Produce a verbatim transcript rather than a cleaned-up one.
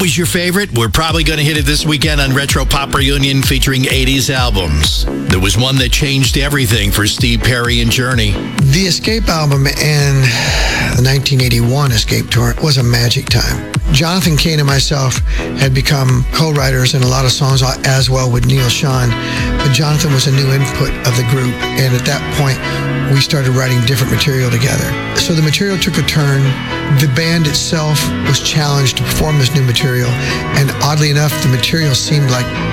was your favorite? We're probably going to hit it this weekend on Retro Pop Reunion featuring eighties albums. There was one that changed everything for Steve Perry and Journey. The Escape album and the nineteen eighty-one Escape tour was a magic time. Jonathan Cain and myself had become co-writers in a lot of songs as well with Neil Schon, but Jonathan was a new input of the group, and at that point, we started writing different material together. So the material took a turn. The band itself was challenged to perform this new material, and oddly enough, the material seemed like